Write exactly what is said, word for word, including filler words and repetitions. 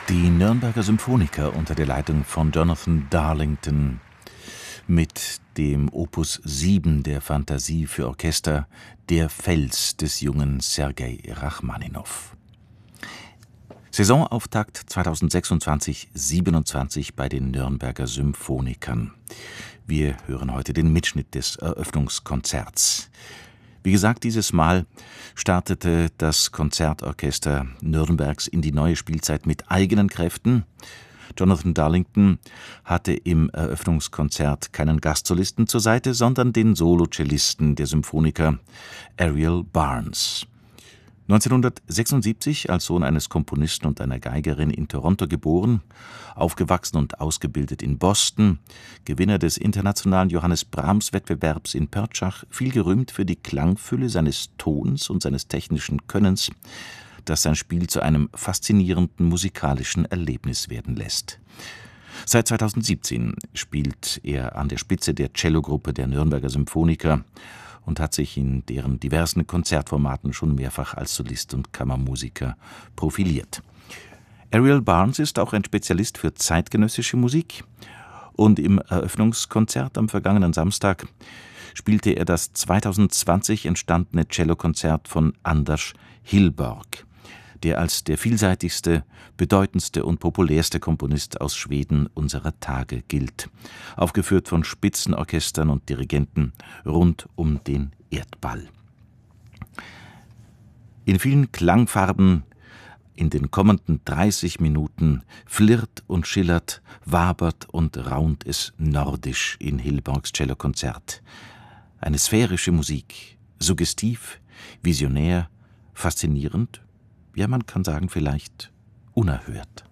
Die Nürnberger Symphoniker unter der Leitung von Jonathan Darlington mit dem Opus sieben der Fantasie für Orchester Der Fels des jungen Sergei Rachmaninow. Saisonauftakt zweitausendsechsundzwanzig siebenundzwanzig bei den Nürnberger Symphonikern. Wir hören heute den Mitschnitt des Eröffnungskonzerts. Wie gesagt, dieses Mal startete das Konzertorchester Nürnbergs in die neue Spielzeit mit eigenen Kräften. Jonathan Darlington hatte im Eröffnungskonzert keinen Gastsolisten zur Seite, sondern den Solocellisten der Symphoniker Ariel Barnes. neunzehnhundertsechsundsiebzig als Sohn eines Komponisten und einer Geigerin in Toronto geboren, aufgewachsen und ausgebildet in Boston, Gewinner des internationalen Johannes Brahms-Wettbewerbs in Pörtschach, viel gerühmt für die Klangfülle seines Tons und seines technischen Könnens, das sein Spiel zu einem faszinierenden musikalischen Erlebnis werden lässt. Seit zweitausendsiebzehn spielt er an der Spitze der Cellogruppe der Nürnberger Symphoniker und hat sich in deren diversen Konzertformaten schon mehrfach als Solist und Kammermusiker profiliert. Ariel Barnes ist auch ein Spezialist für zeitgenössische Musik und im Eröffnungskonzert am vergangenen Samstag spielte er das zweitausendzwanzig entstandene Cellokonzert von Anders Hillborg, der als der vielseitigste, bedeutendste und populärste Komponist aus Schweden unserer Tage gilt, aufgeführt von Spitzenorchestern und Dirigenten rund um den Erdball. In vielen Klangfarben in den kommenden dreißig Minuten flirrt und schillert, wabert und raunt es nordisch in Hillborgs Cellokonzert. Eine sphärische Musik, suggestiv, visionär, faszinierend, ja, man kann sagen, vielleicht unerhört.